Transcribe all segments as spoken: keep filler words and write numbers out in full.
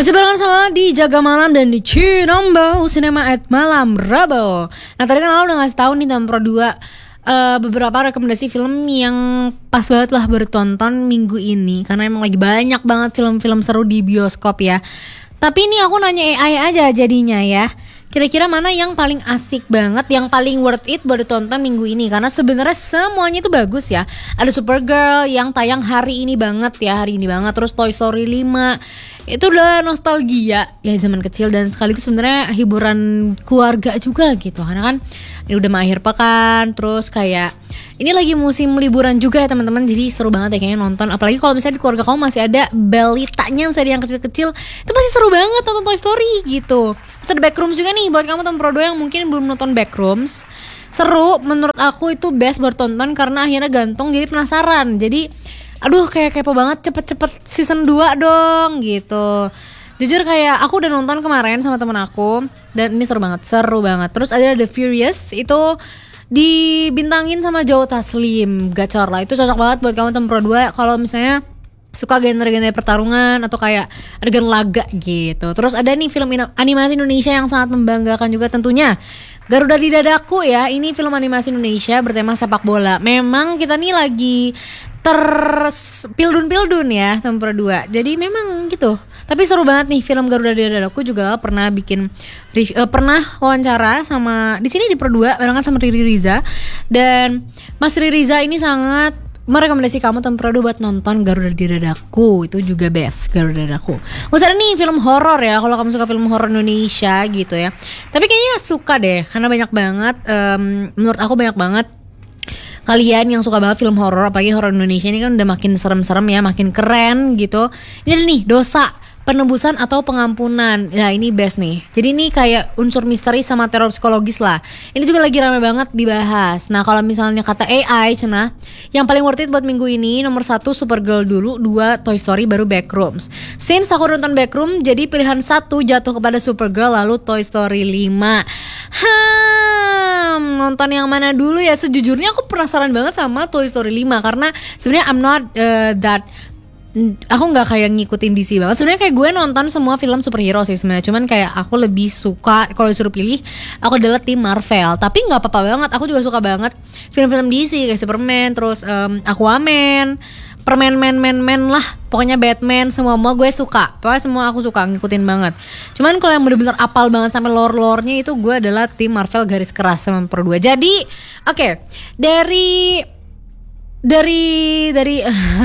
Masih barengan sama di Jaga Malam dan di Cinombo Cinema at Malam Rabo. Nah tadi kan Lala udah ngasih tahu nih Tempro dua uh, beberapa rekomendasi film yang pas banget lah bertonton minggu ini, karena emang lagi banyak banget film-film seru di bioskop ya. Tapi ini aku nanya A I aja jadinya ya, kira-kira mana yang paling asik banget, yang paling worth it buat ditonton minggu ini? Karena sebenarnya semuanya itu bagus ya. Ada Supergirl yang tayang hari ini banget ya, hari ini banget. Terus Toy Story lima, itu udah nostalgia ya zaman kecil, dan sekaligus sebenarnya hiburan keluarga juga gitu. Karena kan ini udah mau akhir pekan, terus kayak ini lagi musim liburan juga ya teman-teman. Jadi seru banget ya kayaknya nonton. Apalagi kalau misalnya di keluarga kamu masih ada balitanya, misalnya yang kecil-kecil, itu pasti seru banget nonton Toy Story gitu. Terus ada Backrooms juga nih buat kamu Tempro dua yang mungkin belum nonton Backrooms. Seru, menurut aku itu best buat tonton karena akhirnya gantung jadi penasaran. Jadi aduh kayak kepo banget, cepet-cepet season dua dong gitu. Jujur kayak aku udah nonton kemarin sama temen aku, dan ini seru banget, seru banget. Terus ada The Furious, itu dibintangin sama Joe Taslim, gacor lah. Itu cocok banget buat kamu Tempro dua kalau misalnya suka genre-genre pertarungan atau kayak adegan laga gitu. Terus ada nih film animasi Indonesia yang sangat membanggakan juga tentunya, Garuda di Dadaku ya. Ini film animasi Indonesia bertema sepak bola. Memang kita nih lagi terpildun-pildun ya Tempro dua. Jadi memang gitu. Tapi seru banget nih film Garuda di Dadaku. Juga pernah bikin review, uh, pernah wawancara sama di sini di Pro dua barengan sama Riri Riza. Dan Mas Riri Riza ini sangat merekomendasi kamu Tempro dua buat nonton Garuda di Dadaku. Itu juga best, Garuda di Dadaku. Maksudnya nih film horor ya, kalau kamu suka film horor Indonesia gitu ya. Tapi kayaknya suka deh, karena banyak banget um, menurut aku banyak banget kalian yang suka banget film horor, apalagi horor Indonesia ini kan udah makin serem-serem ya, makin keren gitu. Ini ada nih Dosa, Penebusan atau Pengampunan. Nah ini best nih. Jadi ini kayak unsur misteri sama teror psikologis lah. Ini juga lagi rame banget dibahas. Nah kalau misalnya kata A I cenah, yang paling worth it buat minggu ini nomor satu Supergirl dulu, dua Toy Story, baru Backrooms. Since aku nonton Backroom, jadi pilihan satu jatuh kepada Supergirl, lalu Toy Story lima. Hmm, nonton yang mana dulu ya? Sejujurnya aku penasaran banget sama Toy Story lima, karena sebenarnya I'm not uh, that aku nggak kayak ngikutin D C banget. Sebenarnya kayak gue nonton semua film superhero sih sebenarnya. Cuman kayak aku lebih suka, kalau disuruh pilih, aku adalah tim Marvel. Tapi nggak apa-apa banget. Aku juga suka banget film-film D C kayak Superman, terus um, Aquaman, Permen Men Men Men lah. Pokoknya Batman, semua mau gue suka. Pokoknya semua aku suka, ngikutin banget. Cuman kalau yang bener-bener apal banget sampai lore-lore-nya itu gue adalah tim Marvel garis keras sama Pro dua. Jadi, oke, okay, dari dari dari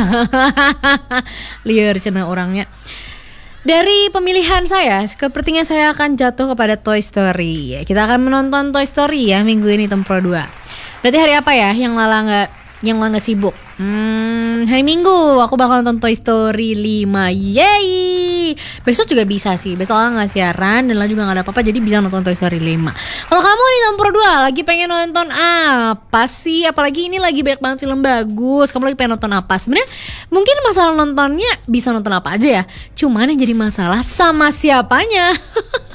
liar cina orangnya. Dari pemilihan saya, sepertinya saya akan jatuh kepada Toy Story. Kita akan menonton Toy Story ya minggu ini Tempro dua. Berarti hari apa ya yang Lala nggak yang Lala nggak sibuk? Hmm, hari Minggu aku bakal nonton Toy Story lima. Yeay. Besok juga bisa sih. Besok Lala nggak siaran dan Lala juga nggak ada apa-apa, jadi bisa nonton Toy Story lima. Kalau kamu nih Tempro dua lagi pengen nonton apa sih? Apalagi ini lagi banyak banget film bagus. Kamu lagi pengen nonton apa? Sebenarnya mungkin masalah nontonnya bisa nonton apa aja ya. Cuman yang jadi masalah sama siapanya.